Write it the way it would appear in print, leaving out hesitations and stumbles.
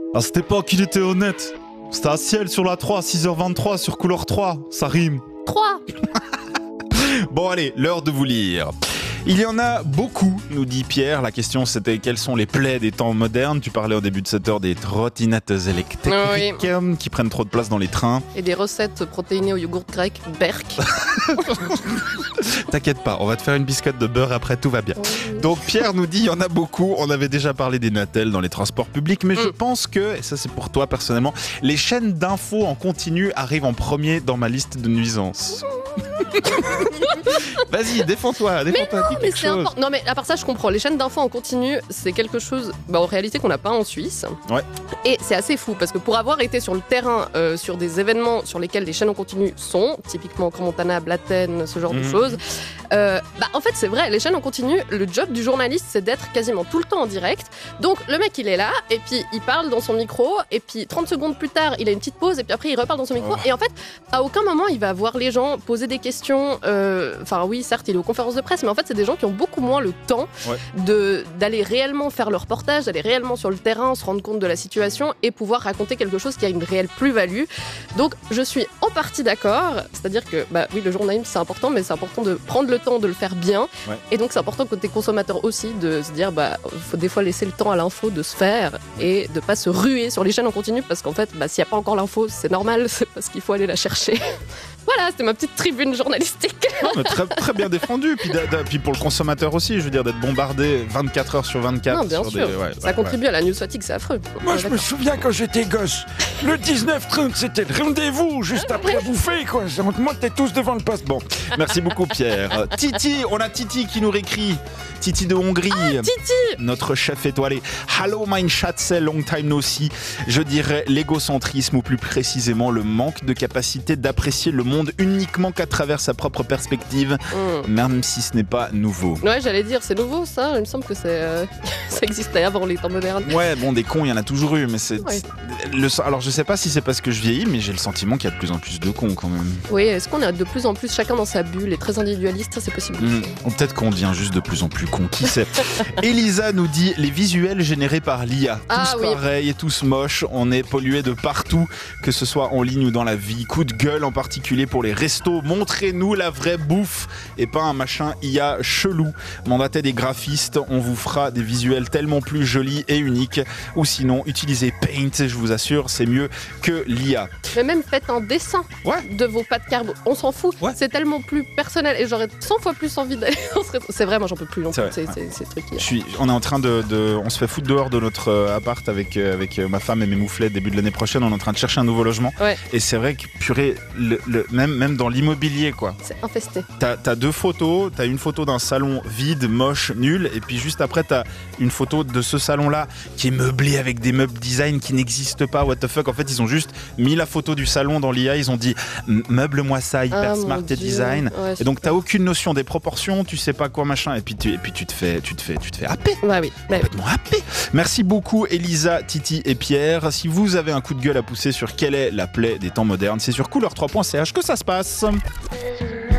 À cette époque, il était honnête. C'était à ciel sur la 3, 6h23 sur couleur 3. Ça rime. 3. Bon allez, l'heure de vous lire. Il y en a beaucoup, nous dit Pierre. La question c'était quelles sont les plaies des temps modernes. Tu parlais au début de cette heure des trottinettes électriques qui prennent trop de place dans les trains. Et des recettes protéinées au yogourt grec, Berk. T'inquiète pas, on va te faire une biscotte de beurre après, tout va bien. Donc Pierre nous dit il y en a beaucoup. On avait déjà parlé des Natel dans les transports publics, mais je pense que, et ça c'est pour toi personnellement, les chaînes d'infos en continu arrivent en premier dans ma liste de nuisances. Vas-y, défends-toi. Mais c'est important. Non, mais à part ça, je comprends. Les chaînes d'infos en continu, c'est quelque chose, en réalité, qu'on n'a pas en Suisse. Ouais. Et c'est assez fou parce que pour avoir été sur le terrain, sur des événements sur lesquels les chaînes en continu sont, typiquement Crans-Montana, Blatten, ce genre de choses, en fait, c'est vrai. Les chaînes en continu, le job du journaliste, c'est d'être quasiment tout le temps en direct. Donc, le mec, il est là, et puis il parle dans son micro, et puis 30 secondes plus tard, il a une petite pause, et puis après, il reparle dans son micro. Et en fait, à aucun moment, il va voir les gens poser des questions. Enfin, oui, certes, il est aux conférences de presse, mais en fait, c'est des gens qui ont beaucoup moins le temps d'aller réellement faire le reportage, d'aller réellement sur le terrain, se rendre compte de la situation et pouvoir raconter quelque chose qui a une réelle plus-value. Donc, je suis en partie d'accord. C'est-à-dire que, oui, le journalisme, c'est important, mais c'est important de prendre le temps de le faire bien. Ouais. Et donc, c'est important côté consommateur aussi de se dire, faut des fois laisser le temps à l'info de se faire et de pas se ruer sur les chaînes en continu parce qu'en fait, s'il n'y a pas encore l'info, c'est normal, c'est parce qu'il faut aller la chercher. Voilà, c'était ma petite tribune journalistique. Non, mais très, très bien défendu. Puis pour le consommateur aussi, je veux dire, d'être bombardé 24 heures sur 24. Non, bien sûr. Ça contribue à la news fatigue, c'est affreux. Moi, je me souviens quand j'étais gosse. Le 19-30, c'était le rendez-vous juste après bouffer, quoi. On montait tous devant le poste. Bon, merci beaucoup, Pierre. Titi, on a Titi qui nous réécrit. Titi de Hongrie. Ah, Titi, notre chef étoilé. Hallo, mein Schatz, long time no see. Je dirais l'égocentrisme, ou plus précisément le manque de capacité d'apprécier le monde uniquement qu'à travers sa propre perspective, même si ce n'est pas nouveau. Ouais, j'allais dire, c'est nouveau ça. Il me semble que ça existait avant les temps modernes. Ouais, bon, des cons, il y en a toujours eu, mais alors je sais pas si c'est parce que je vieillis, mais j'ai le sentiment qu'il y a de plus en plus de cons quand même. Oui, est-ce qu'on a de plus en plus chacun dans sa bulle et très individualiste, ça c'est possible. Ou peut-être qu'on devient juste de plus en plus con, qui sait. Elisa nous dit les visuels générés par l'IA, tous pareils et tous moches, on est pollué de partout, que ce soit en ligne ou dans la vie. Coup de gueule en particulier pour les restos, montrez-nous la vraie bouffe et pas un machin IA chelou. Mandatez des graphistes, on vous fera des visuels tellement plus jolis et uniques, ou sinon utilisez Paint, je vous assure, c'est mieux que l'IA. Mais même faites un dessin de vos pâtes carbo, on s'en fout, c'est tellement plus personnel et j'aurais 100 fois plus envie d'aller. C'est vrai, moi j'en peux plus non plus, ces trucs. On est en train on se fait foutre dehors de notre appart avec ma femme et mes mouflets début de l'année prochaine, on est en train de chercher un nouveau logement et c'est vrai que purée, même dans l'immobilier quoi. C'est infesté. T'as deux photos, t'as une photo d'un salon vide, moche, nul, et puis juste après t'as une photo de ce salon-là qui est meublé avec des meubles design qui n'existent pas, what the fuck. En fait, ils ont juste mis la photo du salon dans l'IA, ils ont dit meuble-moi ça hyper smart et design. Ouais, et donc t'as aucune notion des proportions, tu sais pas quoi machin, et puis tu te fais happer. Complètement happer. Merci beaucoup Elisa, Titi et Pierre. Si vous avez un coup de gueule à pousser sur quelle est la plaie des temps modernes, c'est sur couleur3.ch que ça se passe.